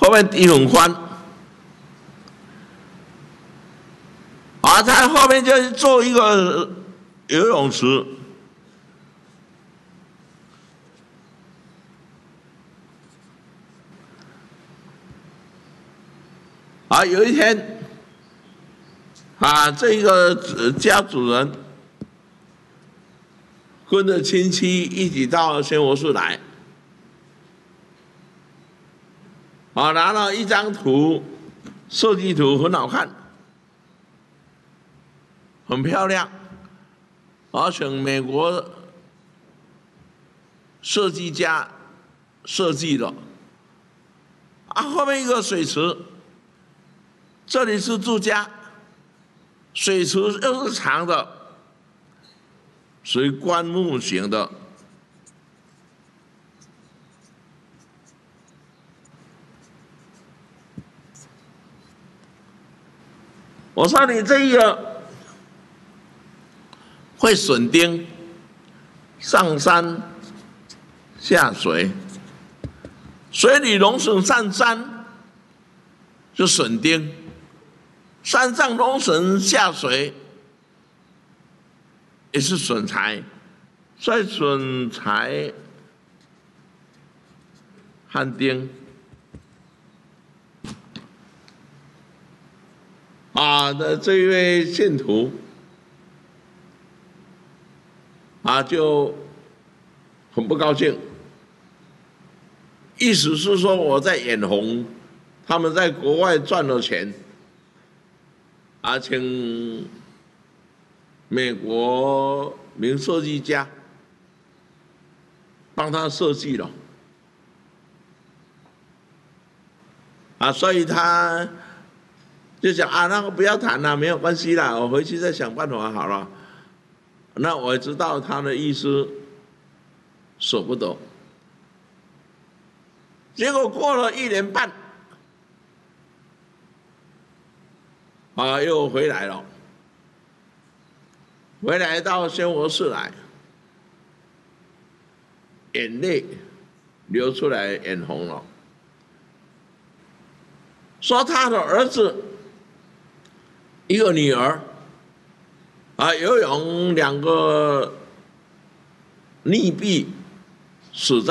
后面底很宽，他后面就是做一个游泳池。有一天，这个家主人跟着亲戚一起到仙佛寺来，拿了一张图，设计图很好看，很漂亮，请美国设计家设计的，后面一个水池。这里是住家，水池又是长的，属于棺木型的。我说你这个会损丁，上山下水，水里龙神上山就损丁。山上龙神下水也是损财，所以损财和丁的这一位信徒就很不高兴，意思是说我在眼红他们在国外赚了钱。请美国名设计家帮他设计了，所以他就想那个不要谈了，没有关系啦，我回去再想办法好了。那我知道他的意思，舍不得。结果过了1年半。又回来了，回来到仙佛寺来，眼泪流出来，眼红了，说他的儿子一个女儿游泳2个溺毙死在